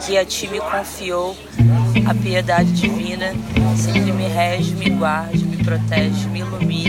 que a ti me confiou a piedade divina, sempre me rege, me guarde, me protege, me ilumine.